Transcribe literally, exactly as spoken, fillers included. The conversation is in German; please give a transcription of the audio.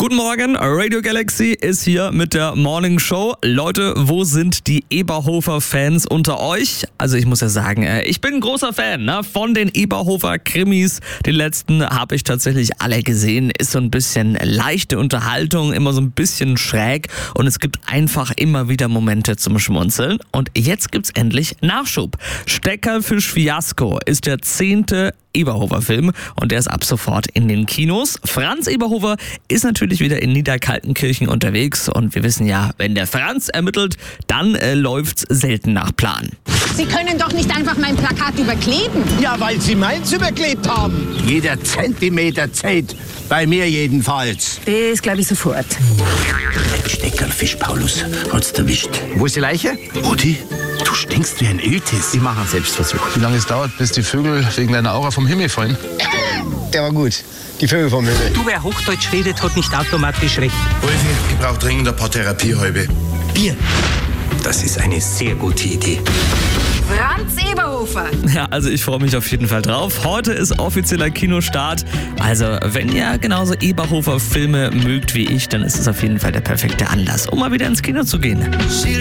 Guten Morgen, Radio Galaxy ist hier mit der Morning Show. Leute, wo sind die Eberhofer-Fans unter euch? Also ich muss ja sagen, ich bin ein großer Fan ne, von den Eberhofer-Krimis. Die letzten habe ich tatsächlich alle gesehen. Ist so ein bisschen leichte Unterhaltung, immer so ein bisschen schräg. Und es gibt einfach immer wieder Momente zum Schmunzeln. Und jetzt gibt's endlich Nachschub. Steckerfisch Fiasko ist der zehnte Eberhofer-Film und der ist ab sofort in den Kinos. Franz Eberhofer ist natürlich wieder in Niederkaltenkirchen unterwegs und wir wissen ja, wenn der Franz ermittelt, dann äh, läuft's selten nach Plan. Sie können doch nicht einfach mein Plakat überkleben. Ja, weil Sie meins überklebt haben. Jeder Zentimeter zählt. Bei mir jedenfalls. Das glaube ich sofort. Steckerfisch, Paulus. Hat's erwischt. Wo ist die Leiche? Rudi, du stinkst wie ein Iltis. Ich mache einen Selbstversuch. Wie lange es dauert, bis die Vögel wegen deiner Aura vom Himmel fallen? Der war gut. Die Vögel vom Himmel. Du, wer Hochdeutsch redet, hat nicht automatisch recht. Wolfi, ich brauche dringend ein paar Therapiehalbe. Bier. Das ist eine sehr gute Idee. Franz Eberhofer. Ja, also ich freue mich auf jeden Fall drauf. Heute ist offizieller Kinostart. Also wenn ihr genauso Eberhofer-Filme mögt wie ich, dann ist es auf jeden Fall der perfekte Anlass, um mal wieder ins Kino zu gehen.